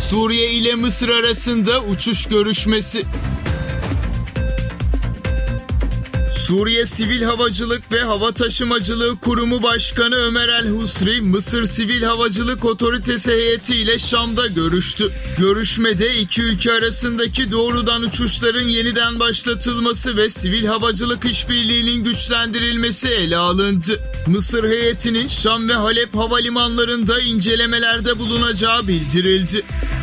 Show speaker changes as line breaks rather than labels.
Suriye ile Mısır arasında uçuş görüşmesi. Suriye Sivil Havacılık ve Hava Taşımacılığı Kurumu Başkanı Ömer El Husri, Mısır Sivil Havacılık Otoritesi heyeti ile Şam'da görüştü. Görüşmede iki ülke arasındaki doğrudan uçuşların yeniden başlatılması ve sivil havacılık işbirliğinin güçlendirilmesi ele alındı. Mısır heyetinin Şam ve Halep havalimanlarında incelemelerde bulunacağı bildirildi.